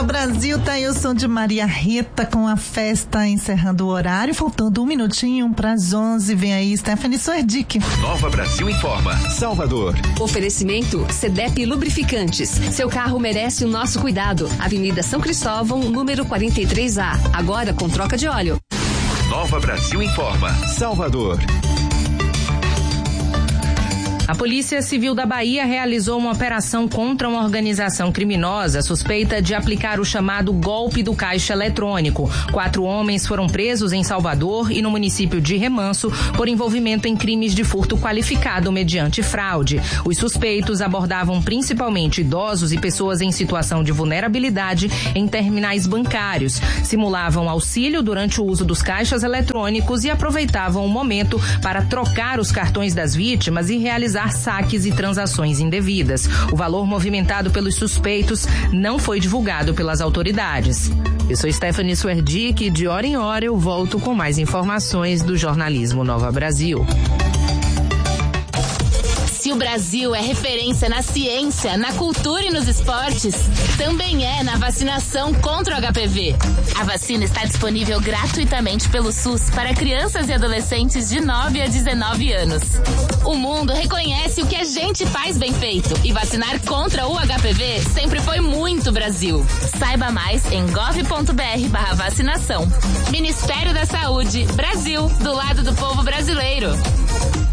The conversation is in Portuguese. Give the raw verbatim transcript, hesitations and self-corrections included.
Brasil, tá aí o som de Maria Rita com a festa encerrando o horário, faltando um minutinho para as onze. Vem aí Stephanie Suerdick. Nova Brasil informa. Salvador. Oferecimento Sedep Lubrificantes. Seu carro merece o nosso cuidado. Avenida São Cristóvão, número quarenta e três A. Agora com troca de óleo. Nova Brasil informa. Salvador. A Polícia Civil da Bahia realizou uma operação contra uma organização criminosa suspeita de aplicar o chamado golpe do caixa eletrônico. Quatro homens foram presos em Salvador e no município de Remanso por envolvimento em crimes de furto qualificado mediante fraude. Os suspeitos abordavam principalmente idosos e pessoas em situação de vulnerabilidade em terminais bancários, simulavam auxílio durante o uso dos caixas eletrônicos e aproveitavam o momento para trocar os cartões das vítimas e realizar saques e transações indevidas. O valor movimentado pelos suspeitos não foi divulgado pelas autoridades. Eu sou Stephanie Suerdick e de hora em hora eu volto com mais informações do jornalismo Nova Brasil. Se o Brasil é referência na ciência, na cultura e nos esportes, também é na vacinação contra o H P V. A vacina está disponível gratuitamente pelo SUS para crianças e adolescentes de nove a dezenove anos. O mundo reconhece o que a gente faz bem feito e vacinar contra o H P V sempre foi muito Brasil. Saiba mais em gov.br barra vacinação. Ministério da Saúde, Brasil, do lado do povo brasileiro.